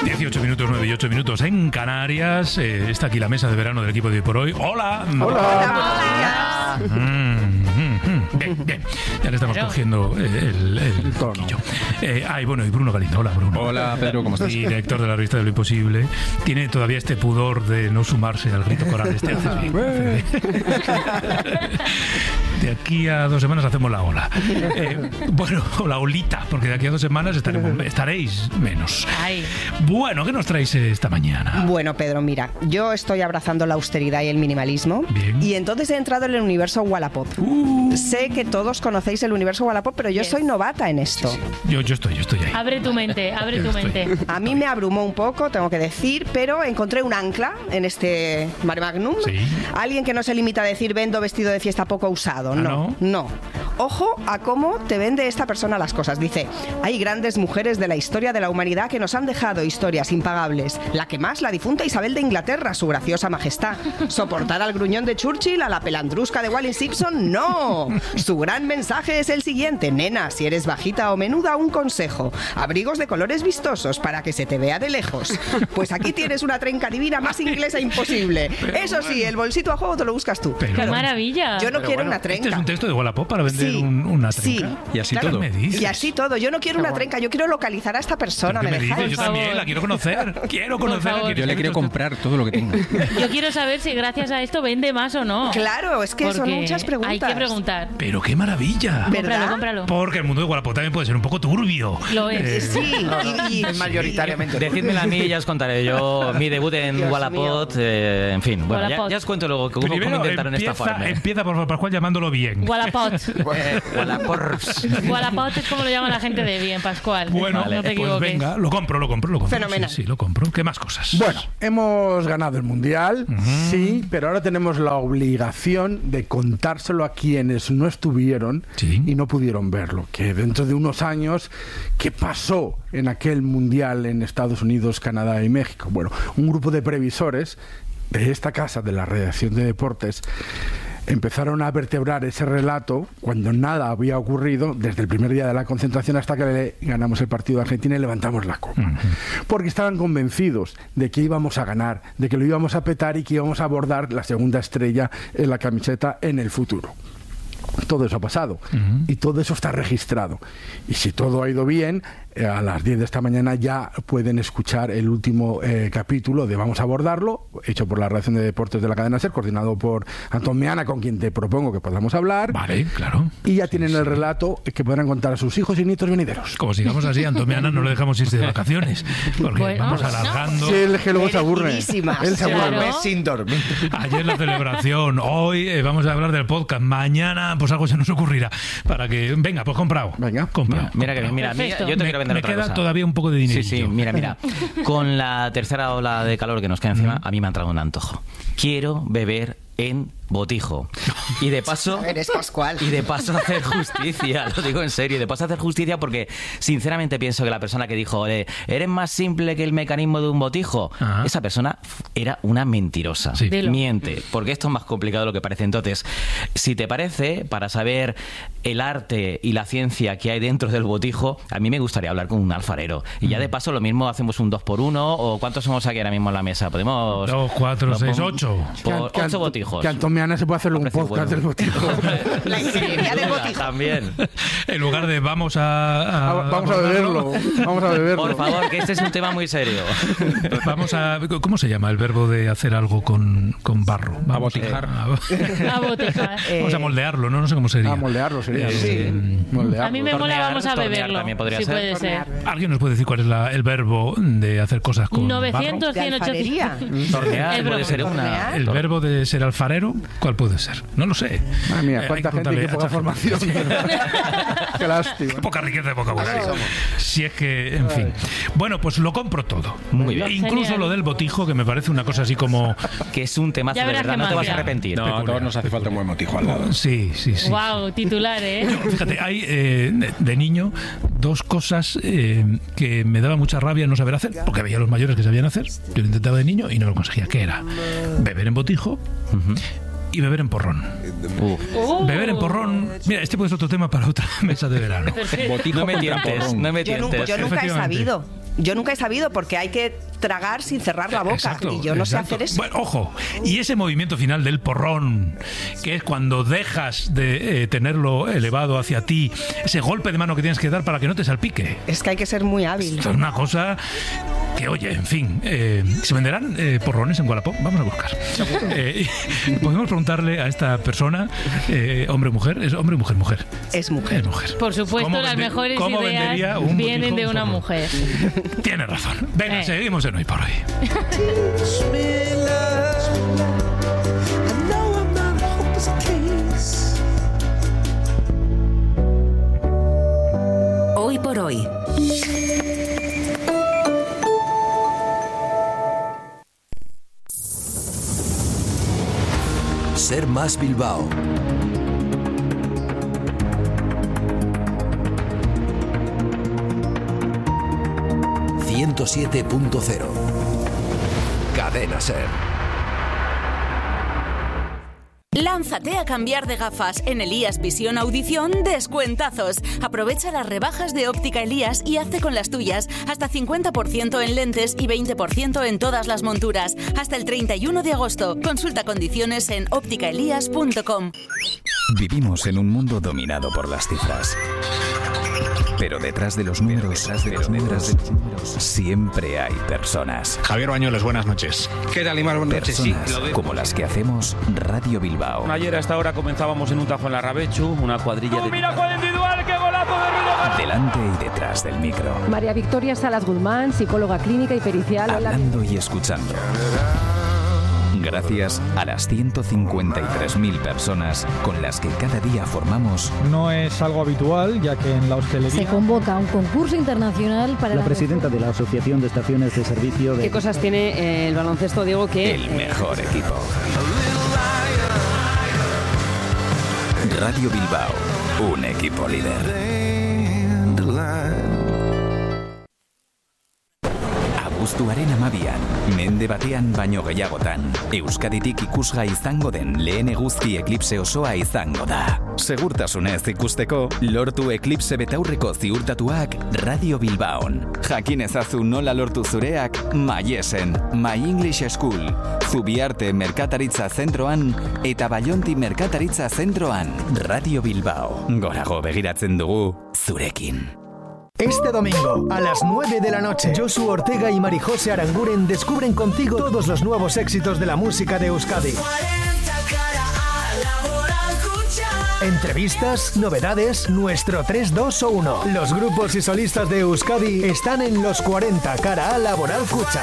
18 minutos, 9 y 8 minutos en Canarias. Está aquí la mesa de verano del equipo de Hoy por Hoy. ¡Hola! ¡Hola! Bien. Ya le estamos cogiendo el toquillo. Y Bruno Galindo. Hola, Bruno. Hola, Pedro, ¿cómo estás? Director de la revista de Lo Imposible. Tiene todavía este pudor de no sumarse al grito coral este hace. De aquí a 2 semanas hacemos la ola. O la olita, porque de aquí a 2 semanas estaréis menos. Ay. Bueno, ¿qué nos traéis esta mañana? Bueno, Pedro, mira, yo estoy abrazando la austeridad y el minimalismo. Bien. Y entonces he entrado en el universo Wallapop. Sé que todos conocéis el universo Wallapop, pero yo soy novata en esto. Sí. Yo estoy ahí. Abre tu mente. A mí me abrumó un poco, tengo que decir, pero encontré un ancla en este Mare Magnum. Sí. Alguien que no se limita a decir vendo vestido de fiesta poco usado. No. Ojo a cómo te vende esta persona las cosas. Dice, hay grandes mujeres de la historia de la humanidad que nos han dejado historias impagables. La que más, la difunta Isabel de Inglaterra, su graciosa majestad. Soportar al gruñón de Churchill, a la pelandrusca de Wallis Simpson, no. Su gran mensaje es el siguiente. Nena, si eres bajita o menuda, un consejo. Abrigos de colores vistosos para que se te vea de lejos. Pues aquí tienes una trenca divina más inglesa imposible. Eso sí, el bolsito a juego te lo buscas tú. ¡Qué maravilla! Yo no quiero una trenca. Este es un texto de Wallapop para vender una trenca. Sí. Y así Claro. todo. ¿Qué me dices? Y así todo. Yo no quiero una trenca, yo quiero localizar a esta persona. ¿Qué me dices? dejáis? Yo también la quiero conocer. Quiero conocerla. favor. Yo le quiero comprar todo lo que tenga. Yo quiero saber si gracias a esto vende más o no. Clay es que Porque son muchas preguntas. hay que preguntar. Pero qué maravilla. ¿Verdad? Cómpralo. Porque el mundo de Wallapop también puede ser un poco turbio. Lo es. Sí, Mayoritariamente. Decídmela a mí y ya os contaré yo mi debut en Dios Wallapop. En fin, bueno, Wallapop. ya os cuento luego cómo intentaron estafarme. Empieza por favor, Pascual, llamándolo bien. Wallapop. Wallapop. Wallapop es como lo llama la gente de bien, Pascual. Bueno, no te pues equivoques. venga, lo compro. Fenomenal. Sí, lo compro. ¿Qué más cosas? Bueno, hemos ganado el Mundial, sí, pero ahora tenemos la obligación de contárselo a quienes no estuvieron y no pudieron verlo. Que dentro de unos años, ¿qué pasó en aquel Mundial en Estados Unidos, Canadá y México? Bueno, un grupo de previsores de esta casa, de la redacción de deportes, empezaron a vertebrar ese relato cuando nada había ocurrido desde el primer día de la concentración hasta que le ganamos el partido de Argentina y levantamos la copa. Porque estaban convencidos de que íbamos a ganar, de que lo íbamos a petar y que íbamos a abordar la segunda estrella en la camiseta en el futuro. Todo eso ha pasado y todo eso está registrado. Y si todo ha ido bien, a las 10 de esta mañana ya pueden escuchar el último capítulo de Vamos a abordarlo, hecho por la redacción de deportes de la cadena SER, coordinado por Antón Meana, con quien te propongo que podamos hablar. Vale, claro. Y ya tienen el relato que podrán contar a sus hijos y nietos venideros. Como sigamos así, Antón Meana no lo dejamos irse de vacaciones, porque Bueno, vamos alargando. Sí, él que luego se aburre. Merecidísimas. Él se aburre. Claro. Mes sin dormir. Ayer la celebración, hoy vamos a hablar del podcast, mañana pues algo se nos ocurrirá para que venga, pues comprado. Venga. Comprado. Mira que bien, mira, Perfecto. yo te quiero vender Me otra queda cosa. todavía un poco de dinero. Sí, mira. Con la tercera ola de calor que nos queda encima, a mí me ha entrado un antojo. Quiero beber en botijo. Y de paso... Eres Pascual. Y de paso hacer justicia, lo digo en serio, y de paso hacer justicia porque sinceramente pienso que la persona que dijo eres más simple que el mecanismo de un botijo, esa persona era una mentirosa. Sí. Dilo. Miente, porque esto es más complicado de lo que parece. Entonces, si te parece, para saber el arte y la ciencia que hay dentro del botijo, a mí me gustaría hablar con un alfarero. Y ya de paso lo mismo hacemos un 2x1, o ¿cuántos somos aquí ahora mismo en la mesa? Podemos... 2, 4, 6, 8. Por 8 botijos. Que Antón Meana se puede hacerle un Precio podcast bueno. del botijo. La ingeniería del botijo. También. En lugar de vamos a Vamos a beberlo. Vamos a beberlo. Por favor, que este es un tema muy serio. Vamos a... ¿Cómo se llama el verbo de hacer algo con barro? Vamos Abotijar. A botijar. Vamos a moldearlo, ¿no? No sé cómo sería. A moldearlo sería. Sí. Moldearlo. A mí me mola, Tornear, vamos a tornear beberlo. también podría sí, ser. puede ser. ¿Alguien nos puede decir cuál es el verbo de hacer cosas con 900, De 100, alfarería. 800. Tornear Es puede broma. ser una... Tornear. barro? ¿El verbo de ser alfarero? ¿Cuál puede ser? No lo sé. Madre mía, Hay cuánta que gente y qué preguntarle poca a formación. Qué lástima. Qué poca riqueza de vocabulario. Si es que, en fin. Bueno, pues lo compro todo. Muy bien. Incluso Genial. lo del botijo, que me parece una cosa así como... Que es un temazo, Ya de verás verdad, qué no te vas a magia. arrepentir. No, a todos nos hace falta un buen motijo al lado. Sí. Wow, titular, ¿eh? Fíjate, hay de niño 2 cosas que me daba mucha rabia no saber hacer, porque veía a los mayores que sabían hacer. Yo lo intentaba de niño y no lo conseguía. ¿Qué era? Beber en botijo y beber en porrón. Beber en porrón... Mira, puede ser otro tema para otra mesa de verano. Botijo No me contra tientes, porrón. no me Yo tientes. nunca he Efectivamente. sabido. Yo nunca he sabido porque hay que tragar sin cerrar la boca. Exacto, y yo no sé hacer eso. Bueno, ojo, y ese movimiento final del porrón, que es cuando dejas de tenerlo elevado hacia ti, ese golpe de mano que tienes que dar para que no te salpique. Es que hay que ser muy hábil. Esto es una cosa que, oye, en fin, ¿se venderán porrones en Wallapop? Vamos a buscar. Podemos preguntarle a esta persona, hombre o mujer, ¿es hombre o mujer? Mujer. Es mujer. Es mujer. Por supuesto, las mejores ideas vienen de una mujer. Tiene razón. Venga, seguimos en Hoy por Hoy. Hoy por Hoy. Ser Más Bilbao. ...107.0... Cadena Ser. Lánzate a cambiar de gafas. En Elías Visión Audición, descuentazos. Aprovecha las rebajas de Óptica Elías y hazte con las tuyas. Hasta 50% en lentes y 20% en todas las monturas. Hasta el 31 de agosto. Consulta condiciones en ópticaelías.com. Vivimos en un mundo dominado por las cifras. Pero detrás de los números, siempre hay personas. Javier Bañuelos, buenas noches. ¿Qué tal, Imar? Buenas noches. Personas como las que hacemos Radio Bilbao. Ayer a esta hora comenzábamos en un tajo en la Rabechu, una cuadrilla de... ¡Mira cuál individual! ¡Qué golazo de Ruido! Delante y detrás del micro. María Victoria Salas Guzmán, psicóloga clínica y pericial. Hablando y escuchando. Gracias a las 153.000 personas con las que cada día formamos. No es algo habitual, ya que en la hostelería... Se convoca un concurso internacional para... La presidenta de la Asociación de Estaciones de Servicio de... ¿Qué cosas tiene el baloncesto, Diego, que... El mejor equipo. Radio Bilbao, un equipo líder. Abuztuaren amabian, mende batean baino gehiagotan, Euskaditik ikusga izango den lehen eguzki eklipse osoa izango da. Segurtasunez ikusteko, lortu eklipse betaurreko ziurtatuak Radio Bilbaon. Jakin ezazu nola lortu zureak Maiesen, My English School, Zubiarte Merkataritza Zentroan eta Baionti Merkataritza Zentroan. Radio Bilbao, gorago begiratzen dugu zurekin. Este domingo, a las 9 de la noche, Josu Ortega y Marijose Aranguren descubren contigo todos los nuevos éxitos de la música de Euskadi. Entrevistas, novedades, nuestro 3, 2 o 1. Los grupos y solistas de Euskadi están en los 40 cara a Laboral Kutxa.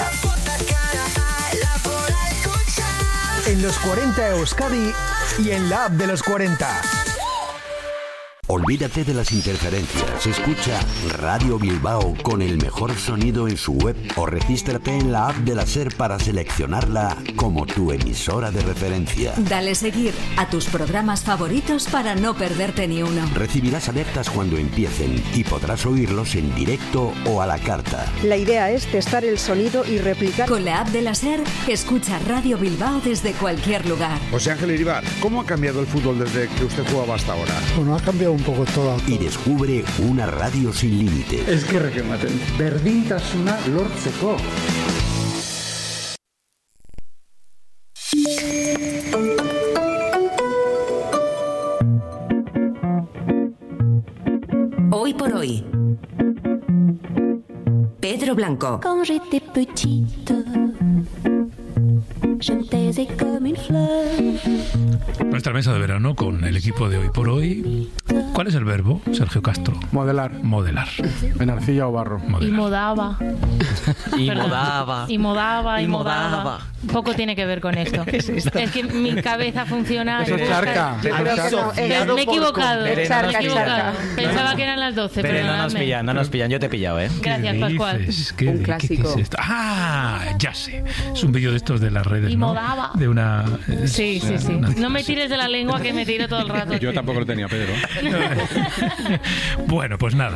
En los 40 Euskadi y en la app de los 40. Olvídate de las interferencias. Escucha Radio Bilbao con el mejor sonido en su web o regístrate en la app de la SER para seleccionarla como tu emisora de referencia. Dale seguir a tus programas favoritos para no perderte ni uno. Recibirás alertas cuando empiecen y podrás oírlos en directo o a la carta. La idea es testar el sonido y replicar. Con la app de la SER, escucha Radio Bilbao desde cualquier lugar. José Ángel Iribar, ¿cómo ha cambiado el fútbol desde que usted jugaba hasta ahora? Bueno, ha cambiado un poco todo. Y descubre una radio sin límite. Es que rekematen. Berdintasuna lortzeko. Hoy por hoy. Pedro Blanco. Quand j'étais petite, je me taisais comme une fleur. Nuestra mesa de verano con el equipo de Hoy por Hoy. ¿Cuál es el verbo, Sergio Castro? Modelar. Modelar. En arcilla o barro. Y modaba. Y modaba. Y modaba, y modaba. Poco tiene que ver con esto. ¿Qué es esto? Es que mi cabeza funciona. Eso es charca. Me he equivocado. Pensaba que eran las 12, pero no nos pillan. Yo te he pillado, ¿eh? Gracias, Pascual. Un clásico. ¿Qué es esto? Ah, ya sé. Es un vídeo de estos de las redes, y ¿no? modaba. De una... Sí. No me tires de la lengua que me tiro todo el rato. Yo tampoco lo tenía, Pedro. Bueno, pues nada.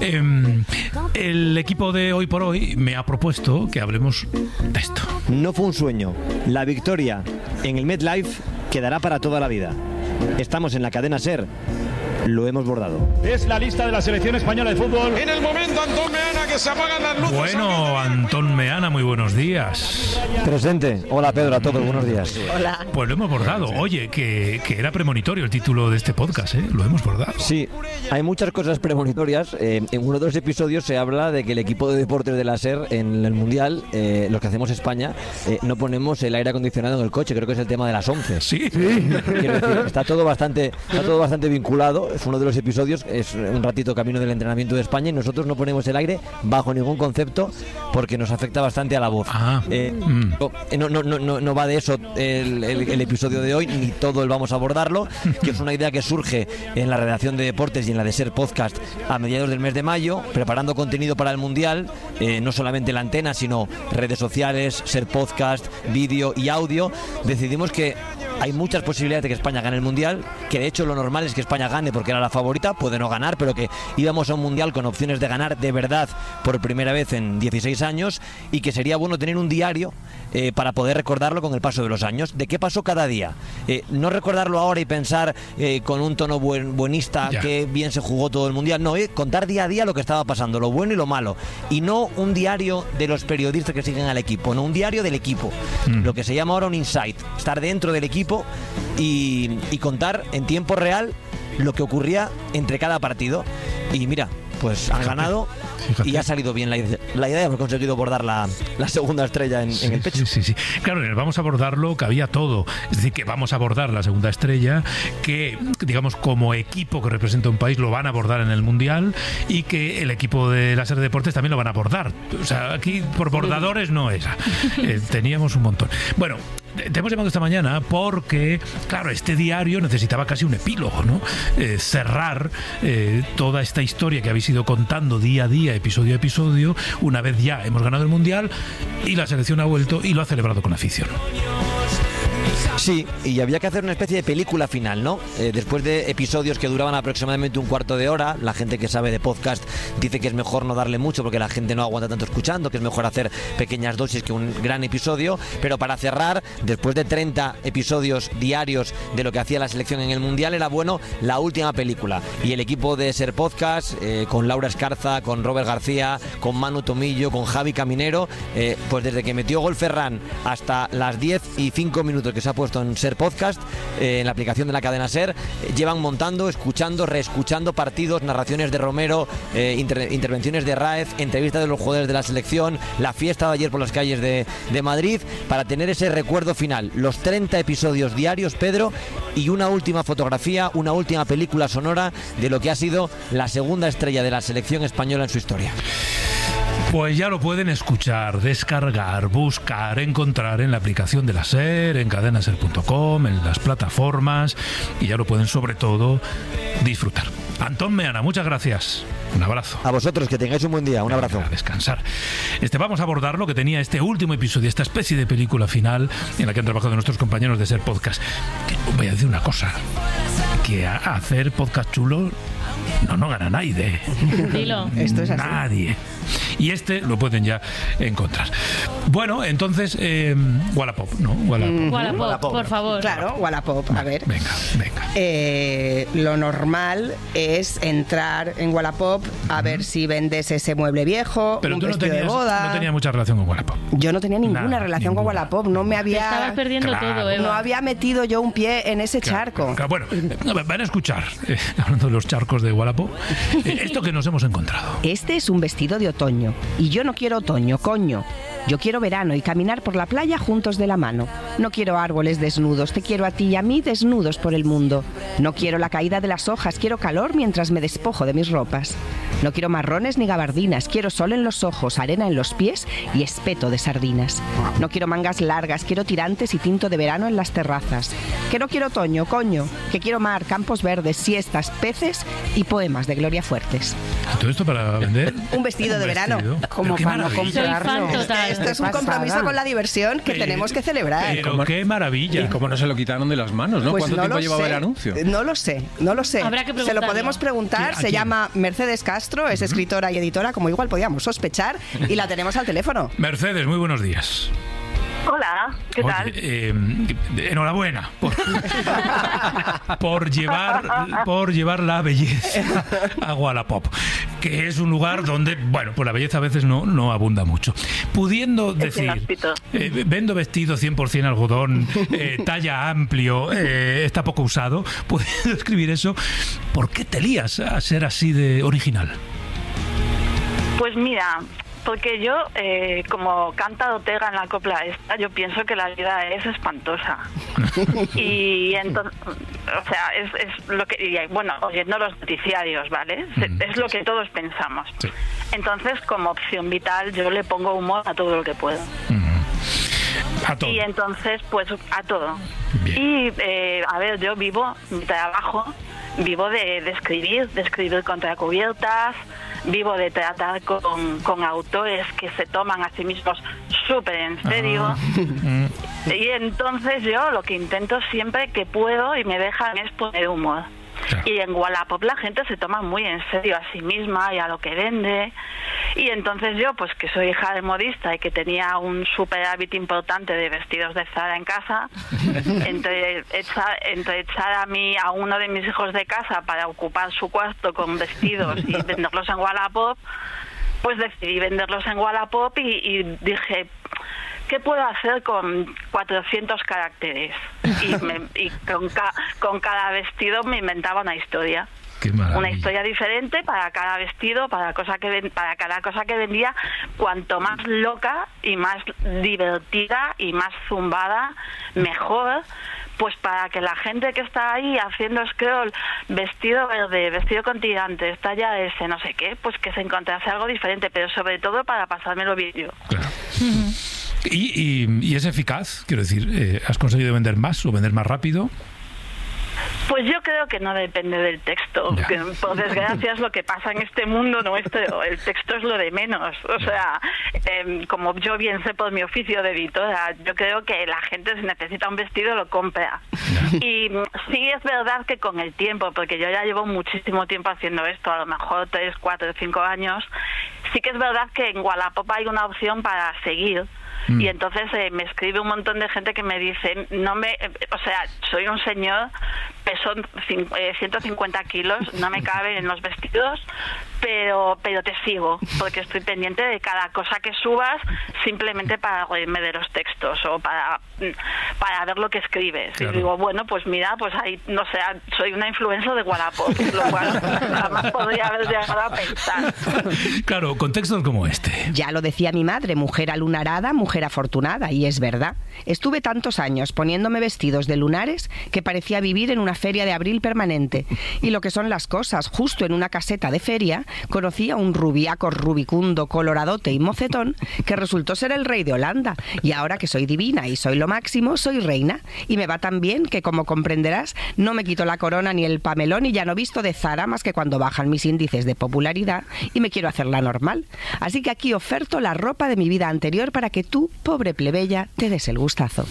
El equipo de Hoy por Hoy me ha propuesto que hablemos de esto. No fue un sueño. La victoria en el MetLife quedará para toda la vida. Estamos en la cadena SER. Lo hemos bordado. Es la lista de la selección española de fútbol. En el momento, Antón Meana, que se apagan las luces. Bueno, Antón Meana, muy buenos días. Presente. Hola, Pedro, a todos, buenos días. Hola. Pues lo hemos bordado. Oye, que era premonitorio el título de este podcast, ¿eh? Lo hemos bordado. Sí, hay muchas cosas premonitorias. En uno de los episodios se habla de que el equipo de deportes de la SER en el Mundial, los que hacemos España, no ponemos el aire acondicionado en el coche. Creo que es el tema de las 11. Sí. Quiero decir, está todo bastante vinculado. Es uno de los episodios, es un ratito camino del entrenamiento de España y nosotros no ponemos el aire bajo ningún concepto porque nos afecta bastante a la voz. No va de eso el episodio de hoy, ni todo el vamos a abordarlo, que es una idea que surge en la redacción de deportes y en la de SER Podcast a mediados del mes de mayo, preparando contenido para el Mundial, no solamente la antena, sino redes sociales, SER Podcast, vídeo y audio. Decidimos que hay muchas posibilidades de que España gane el Mundial, que de hecho lo normal es que España gane porque era la favorita, puede no ganar, pero que íbamos a un Mundial con opciones de ganar de verdad por primera vez en 16 años y que sería bueno tener un diario para poder recordarlo con el paso de los años, de qué pasó cada día. No recordarlo ahora y pensar con un tono buenista que bien se jugó todo el Mundial, no, contar día a día lo que estaba pasando, lo bueno y lo malo, y no un diario de los periodistas que siguen al equipo, no, un diario del equipo, lo que se llama ahora un insight, estar dentro del equipo y contar en tiempo real lo que ocurría entre cada partido. Y mira, pues han ganado. Fíjate. Y ha salido bien la idea, hemos conseguido bordar la segunda estrella en el pecho. Sí. Claro, en el vamos a abordarlo cabía todo. Es decir, que vamos a abordar la segunda estrella, que, digamos, como equipo que representa un país lo van a abordar en el Mundial y que el equipo de la SER Deportes también lo van a abordar. O sea, aquí por bordadores no era. Teníamos un montón. Bueno, te hemos llamado esta mañana porque, claro, este diario necesitaba casi un epílogo, ¿no? Cerrar toda esta historia que habéis ido contando día a día, episodio a episodio, una vez ya hemos ganado el Mundial y la selección ha vuelto y lo ha celebrado con afición. Sí, y había que hacer una especie de película final, ¿no? Después de episodios que duraban aproximadamente un cuarto de hora, la gente que sabe de podcast dice que es mejor no darle mucho porque la gente no aguanta tanto escuchando, que es mejor hacer pequeñas dosis que un gran episodio, pero para cerrar, después de 30 episodios diarios de lo que hacía la selección en el Mundial, era bueno la última película. Y el equipo de SER Podcast, con Laura Escarza, con Robert García, con Manu Tomillo, con Javi Caminero, pues desde que metió gol Ferran hasta las 10:05 que se ha puesto en SER Podcast, en la aplicación de la cadena SER, llevan montando, escuchando, reescuchando partidos, narraciones de Romero, intervenciones de Raez, entrevistas de los jugadores de la selección, la fiesta de ayer por las calles de Madrid, para tener ese recuerdo final, los 30 episodios diarios, Pedro, y una última fotografía, una última película sonora de lo que ha sido la segunda estrella de la selección española en su historia. Pues ya lo pueden escuchar, descargar, buscar, encontrar en la aplicación de la SER, en cadenaser.com, en las plataformas, y ya lo pueden sobre todo disfrutar. Antón Meana, muchas gracias. Un abrazo. A vosotros, que tengáis un buen día. Un abrazo. A descansar. Vamos a abordar lo que tenía este último episodio, esta especie de película final en la que han trabajado nuestros compañeros de SER Podcast. Voy a decir una cosa, que a hacer podcast chulo no gana nadie. Dilo. Esto es así. Nadie. Y lo pueden ya encontrar. Bueno, entonces, Wallapop, ¿no? Wallapop, por favor. Claro, Wallapop, a ver. Venga. Lo normal es entrar en Wallapop a ver si vendes ese mueble viejo, pero un tú vestido de boda. No tenía mucha relación con Wallapop. Yo no tenía ninguna relación con Wallapop, no me había... Te estabas perdiendo todo, Eva. No había metido yo un pie en ese charco. Claro. Bueno, van a escuchar, hablando de los charcos de Wallapop, esto que nos hemos encontrado. Este es un vestido de otoño. Y yo no quiero otoño, coño. Yo quiero verano y caminar por la playa juntos de la mano. No quiero árboles desnudos, te quiero a ti y a mí desnudos por el mundo. No quiero la caída de las hojas, quiero calor mientras me despojo de mis ropas. No quiero marrones ni gabardinas, quiero sol en los ojos, arena en los pies y espeto de sardinas. No quiero mangas largas, quiero tirantes y tinto de verano en las terrazas. Que no quiero otoño, coño, que quiero mar, campos verdes, siestas, peces y poemas de Gloria Fuertes. ¿Todo esto para vender? Un vestido de verano. Como para no comprarlo. Esto es un compromiso con la diversión que tenemos que celebrar. Pero qué maravilla. ¿Y cómo no se lo quitaron de las manos, no? Pues ¿Cuánto tiempo llevaba el anuncio? No lo sé. Habrá que se lo podemos preguntar. Se llama Mercedes Castro, es escritora y editora, como igual podíamos sospechar, y la tenemos al teléfono. Mercedes, muy buenos días. Hola, ¿qué tal? Enhorabuena por llevar la belleza a Wallapop, que es un lugar donde, bueno, pues la belleza a veces no abunda mucho. Pudiendo decir, vendo vestido 100% algodón, talla amplio, está poco usado, pudiendo escribir eso, ¿por qué te lías a ser así de original? Pues mira, porque yo, como canta Ortega en la copla esta, yo pienso que la vida es espantosa. Y entonces, o sea, es lo que, y, bueno, oyendo los noticiarios, ¿vale? Es lo que todos pensamos. Sí. Entonces, como opción vital, yo le pongo humor a todo lo que puedo. A todo. Y entonces, pues, a todo. Bien. Y, a ver, yo vivo, mi trabajo, vivo de escribir contracubiertas, vivo de tratar con autores que se toman a sí mismos súper en serio. Y entonces yo lo que intento siempre que puedo y me dejan es poner humor. Claro. Y en Wallapop la gente se toma muy en serio a sí misma y a lo que vende. Y entonces yo, pues que soy hija de modista y que tenía un superávit importante de vestidos de Zara en casa, entre echar a uno de mis hijos de casa para ocupar su cuarto con vestidos y venderlos en Wallapop, pues decidí venderlos en Wallapop y dije, ¿qué puedo hacer con 400 caracteres? Y con cada vestido me inventaba una historia. Una historia diferente para cada vestido, para cada cosa que vendía, cuanto más loca y más divertida y más zumbada, mejor, pues para que la gente que está ahí haciendo scroll, vestido verde, vestido con tirantes, talla S, no sé qué, pues que se encontrase algo diferente, pero sobre todo para pasármelo bien yo. Claro. ¿Y es eficaz? Quiero decir, ¿has conseguido vender más o vender más rápido? Pues yo creo que no depende del texto, que por desgracia es lo que pasa en este mundo nuestro, el texto es lo de menos, o sea, como yo bien sé por mi oficio de editora, yo creo que la gente si necesita un vestido lo compra. Y sí es verdad que con el tiempo, porque yo ya llevo muchísimo tiempo haciendo esto, a lo mejor 3, 4, 5 años, sí que es verdad que en Wallapop hay una opción para seguir. Y entonces me escribe un montón de gente que me dice, o sea, soy un señor, peso 150 kilos, no me cabe en los vestidos, pero te sigo, porque estoy pendiente de cada cosa que subas, simplemente para reírme de los textos o para ver lo que escribes. Claro. Y digo, bueno, pues mira, pues ahí, no sé, soy una influencer de Wallapop, lo cual jamás podría haber llegado a pensar. Claro, contextos como este. Ya lo decía mi madre, mujer alunarada, mujer afortunada, y es verdad. Estuve tantos años poniéndome vestidos de lunares que parecía vivir en una feria de abril permanente. Y lo que son las cosas, justo en una caseta de feria, conocí a un rubiaco rubicundo, coloradote y mocetón que resultó ser el rey de Holanda. Y ahora que soy divina y soy lo máximo, soy reina. Y me va tan bien que, como comprenderás, no me quito la corona ni el pamelón y ya no visto de Zara más que cuando bajan mis índices de popularidad y me quiero hacerla normal. Así que aquí oferto la ropa de mi vida anterior para que tú, pobre plebeya, te des el gustazo.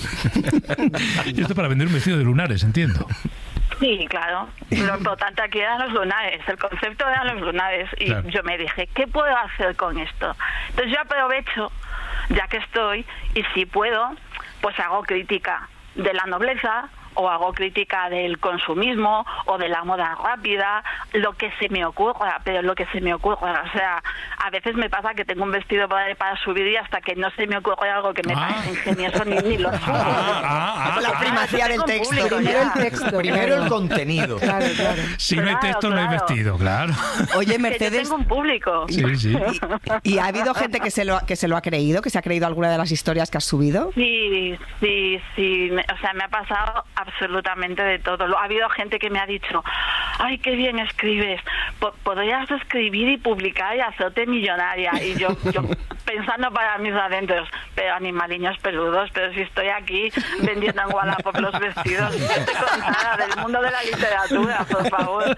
Y esto para vender un vestido de lunares, entiendo. Sí, claro. Lo importante aquí eran los lunares, el concepto eran los lunares. Y claro, yo me dije, ¿qué puedo hacer con esto? Entonces yo aprovecho, ya que estoy, y si puedo, pues hago crítica de la nobleza, o hago crítica del consumismo o de la moda rápida, lo que se me ocurra, pero lo que se me ocurra. O sea, a veces me pasa que tengo un vestido para subir y hasta que no se me ocurre algo que me parece ingenioso ni lo subo. La primacía del texto. Primero el texto. Primero el contenido. Claro, claro. Si no hay texto, no hay vestido, claro. Oye, Mercedes... Que yo tengo un público. Sí, sí. ¿Y ha habido gente que se lo ha creído, que se ha creído alguna de las historias que has subido? Sí. O sea, me ha pasado absolutamente de todo. Ha habido gente que me ha dicho, ay, qué bien escribes, podrías escribir y publicar y hacerte millonaria. Y yo pensando para mis adentros, pero animaliños peludos, pero si estoy aquí vendiendo en Wallapop los vestidos, nada del mundo de la literatura, por favor.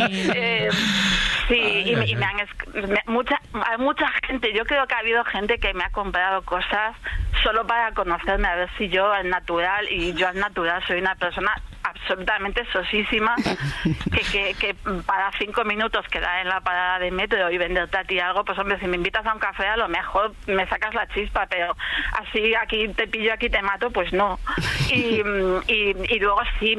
Hay mucha gente, yo creo que ha habido gente que me ha comprado cosas solo para conocerme, a ver si yo al natural soy una persona absolutamente sosísima, que para 5 minutos quedar en la parada de metro y venderte a ti algo, pues hombre, si me invitas a un café a lo mejor me sacas la chispa, pero así aquí te pillo, aquí te mato, pues no. Y luego sí,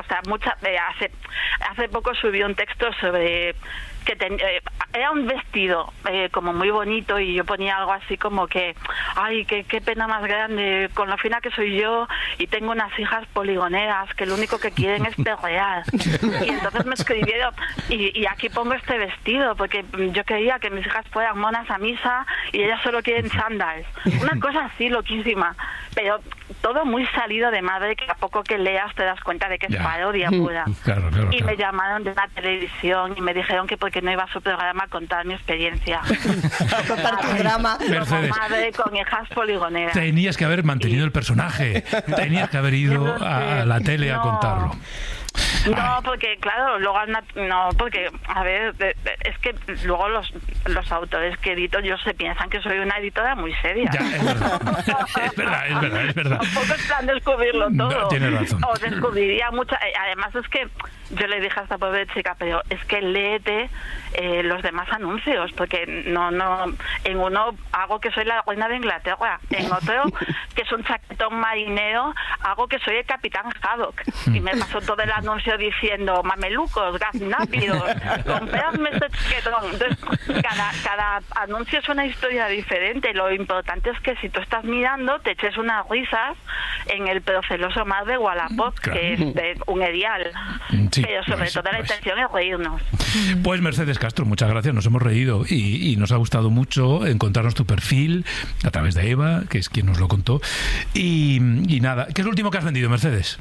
hace poco subí un texto sobre que era un vestido como muy bonito y yo ponía algo así como que ay, qué pena más grande con lo fina que soy yo y tengo unas hijas poligoneras que lo único que quieren es perrear. Y entonces me escribieron y aquí pongo este vestido porque yo quería que mis hijas fueran monas a misa y ellas solo quieren sandals, una cosa así loquísima, pero todo muy salido de madre, que a poco que leas te das cuenta de que es parodia pura. Claro, y me llamaron de la televisión y me dijeron que porque no iba a su programa a contar mi experiencia. A contar tu drama. Como madre con hijas poligoneras. Tenías que haber mantenido el personaje. Tenías que haber ido a la tele a contarlo. No, porque claro, luego porque a ver, es que luego los autores que edito yo se piensan que soy una editora muy seria. Ya, es verdad. Tampoco es plan descubrirlo todo. No, tienes razón. O descubriría mucha. Además es que yo le dije a esta pobre chica, pero es que léete los demás anuncios, porque no en uno hago que soy la reina de Inglaterra, en otro que es un chaquetón marinero hago que soy el capitán Haddock y me pasó todo el anuncio diciendo mamelucos, gaznápidos, compradme este chaquetón. Entonces cada anuncio es una historia diferente. Lo importante es que si tú estás mirando te eches unas risas en el proceloso mar de Wallapop, que es de un erial. Sí, pero sobre todo la intención es reírnos. Pues Mercedes Castro, muchas gracias, nos hemos reído y nos ha gustado mucho encontrarnos tu perfil a través de Eva, que es quien nos lo contó. Y nada, ¿qué es lo último que has vendido, Mercedes?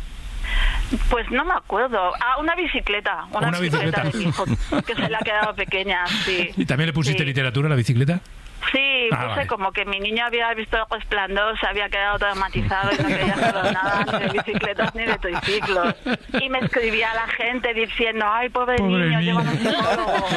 Pues no me acuerdo. Una bicicleta. Una bicicleta de mi hijo, que se le ha quedado pequeña, sí. ¿Y también le pusiste literatura a la bicicleta? Sí, puse como que mi niño había visto el Resplandor, se había quedado traumatizado y no quería saber nada ni de bicicletas ni de triciclos. Y me escribía a la gente diciendo, ay, pobre niño, llévame un psicólogo.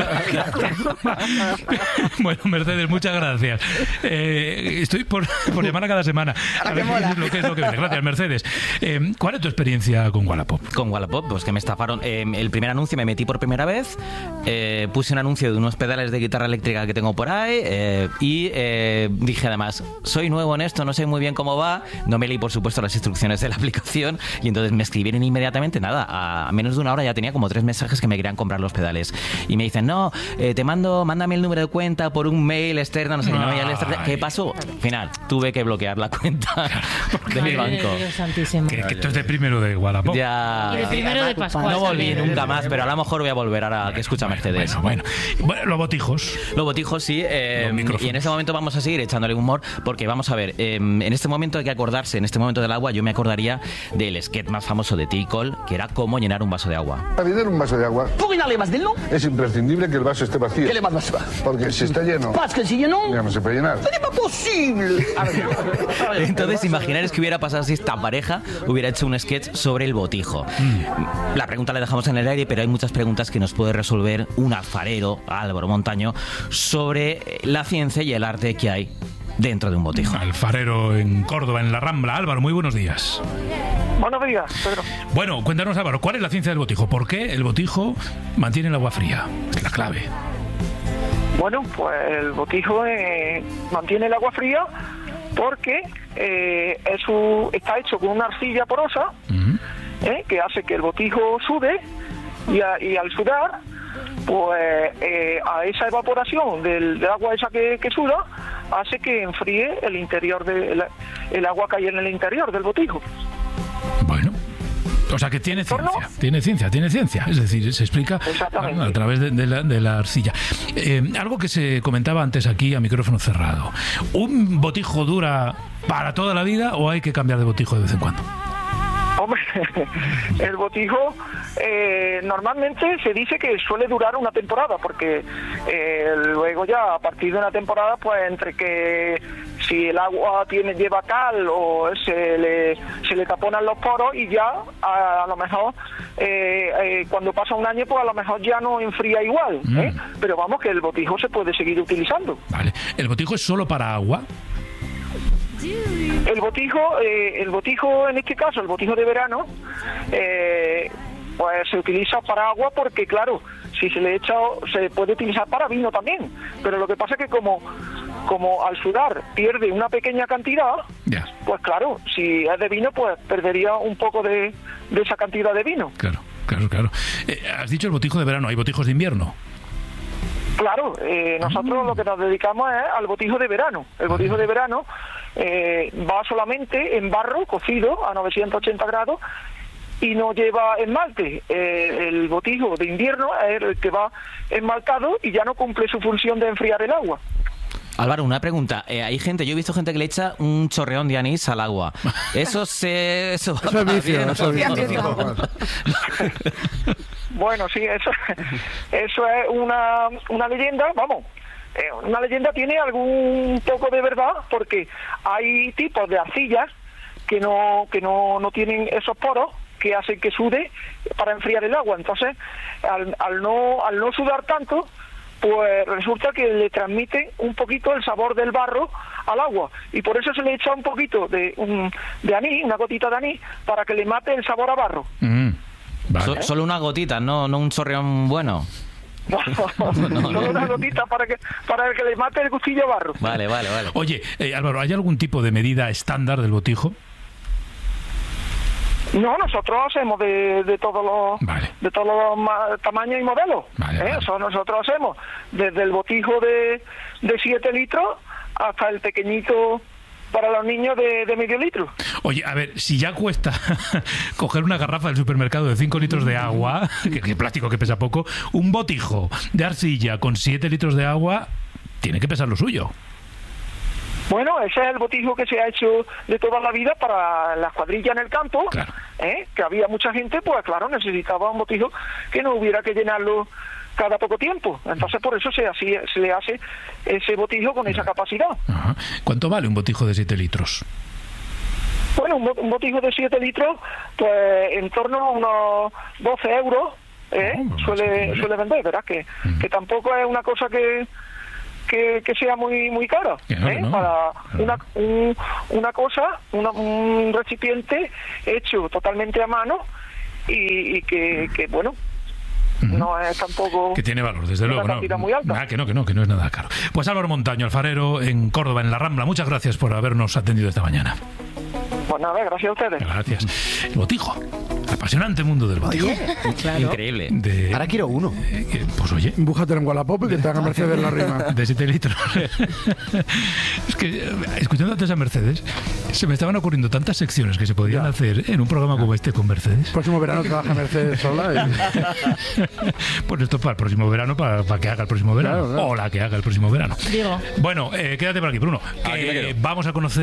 Bueno, Mercedes, muchas gracias. Estoy por llamarla cada semana. A ver qué es lo que viene. Gracias, Mercedes. ¿Cuál es tu experiencia con Wallapop? Con Wallapop, pues que me estafaron. El primer anuncio me metí por primera vez, puse un anuncio de unos pedales de guitarra eléctrica que tengo por ahí, y dije además, soy nuevo en esto, no sé muy bien cómo va, no me leí por supuesto las instrucciones de la aplicación y entonces me escribieron inmediatamente, a menos de una hora ya tenía como 3 mensajes que me querían comprar los pedales y me dicen, no, mándame el número de cuenta por un mail externo, no sé qué, ¿qué pasó? Al final, tuve que bloquear la cuenta de mi banco. Que esto es de primero de Wallapop. Ya. Y de primero de Pascual. No volví nunca más, pero a lo mejor voy a volver ahora que escucha Mercedes. Bueno, los botijos. Los botijos, sí. Y en este momento vamos a seguir echándole humor porque vamos a ver, en este momento hay que acordarse, en este momento del agua yo me acordaría del sketch más famoso de Ticol, que era cómo llenar un vaso de agua. Para llenar un vaso de agua es imprescindible que el vaso esté vacío. ¿Qué le más va? Porque si está lleno, que si lleno ya no se puede llenar. ¡Es imposible! Entonces imaginaros que hubiera pasado si esta pareja hubiera hecho un sketch sobre el botijo. La pregunta la dejamos en el aire, pero hay muchas preguntas que nos puede resolver un alfarero, Álvaro Montaño, sobre la ciencia y el arte que hay dentro de un botijo. Alfarero en Córdoba, en la Rambla. Álvaro, muy buenos días. Buenos días, Pedro. Bueno, cuéntanos, Álvaro, ¿cuál es la ciencia del botijo? ¿Por qué el botijo mantiene el agua fría? Es la clave. Bueno, pues el botijo mantiene el agua fría porque está hecho con una arcilla porosa que hace que el botijo sude y al sudar, pues a esa evaporación del agua esa que suda hace que enfríe el interior el agua que hay en el interior del botijo. Bueno, o sea que tiene ciencia, es decir, se explica a través de la arcilla. Algo que se comentaba antes aquí a micrófono cerrado, ¿un botijo dura para toda la vida o hay que cambiar de botijo de vez en cuando? Hombre, el botijo normalmente se dice que suele durar una temporada, porque luego ya a partir de una temporada, pues entre que si el agua lleva cal o se le taponan los poros y ya a lo mejor cuando pasa un año pues a lo mejor ya no enfría igual, pero vamos, que el botijo se puede seguir utilizando. Vale, ¿el botijo es solo para agua? El botijo en este caso, el botijo de verano, pues se utiliza para agua porque, claro, si se le echa, se puede utilizar para vino también. Pero lo que pasa es que como al sudar pierde una pequeña cantidad, pues claro, si es de vino, pues perdería un poco de esa cantidad de vino. Claro. Has dicho el botijo de verano, ¿hay botijos de invierno? Claro, nosotros lo que nos dedicamos es al botijo de verano. El botijo de verano va solamente en barro cocido a 980 grados y no lleva esmalte. El botijo de invierno es el que va esmaltado y ya no cumple su función de enfriar el agua. Álvaro, una pregunta. Yo he visto gente que le echa un chorreón de anís al agua. Eso es vicio. Bueno, sí, eso es una leyenda, vamos. Una leyenda tiene algún poco de verdad porque hay tipos de arcillas que no tienen esos poros que hacen que sude para enfriar el agua. Entonces, al no sudar tanto, pues resulta que le transmite un poquito el sabor del barro al agua y por eso se le echa un poquito de anís, una gotita de anís, para que le mate el sabor a barro. Vale. Solo una gotita, no un chorreón bueno. Solo una gotita para que le mate el gustillo a barro. Vale. Oye, Álvaro, ¿hay algún tipo de medida estándar del botijo? No, nosotros hacemos de todos los tamaños y modelos. Eso nosotros hacemos desde el botijo de 7 litros hasta el pequeñito para los niños de medio litro. Oye, a ver, si ya cuesta coger una garrafa del supermercado de 5 litros de agua, que plástico que pesa poco, un botijo de arcilla con 7 litros de agua tiene que pesar lo suyo. Bueno, ese es el botijo que se ha hecho de toda la vida para las cuadrillas en el campo, claro. Que había mucha gente, pues claro, necesitaba un botijo que no hubiera que llenarlo cada poco tiempo. Entonces por eso se le hace ese botijo con esa capacidad. Ajá. ¿Cuánto vale un botijo de 7 litros? Bueno, un botijo de 7 litros, pues en torno a unos 12 euros suele vender, ¿verdad? Que tampoco es una cosa que sea muy cara, para una cosa, un recipiente hecho totalmente a mano y que bueno, no es tampoco que tiene valor, desde luego, no muy alta. Que no es nada caro. Pues Álvaro Montaño, alfarero en Córdoba, en La Rambla, muchas gracias por habernos atendido esta mañana. Pues nada, gracias a ustedes. Gracias. El botijo. Apasionante mundo del botijo. Oye, claro. Increíble. Ahora quiero uno. Pues oye. Búscatelo en Wallapop y que te haga Mercedes la rima. De 7 litros. Es que, escuchando antes a Mercedes, se me estaban ocurriendo tantas secciones que se podían hacer en un programa como este con Mercedes. Próximo verano trabaja Mercedes sola. Pues esto para el próximo verano, para que haga el próximo verano. Claro. O la que haga el próximo verano. Digo. Bueno, quédate por aquí, Bruno. Que vamos a conocer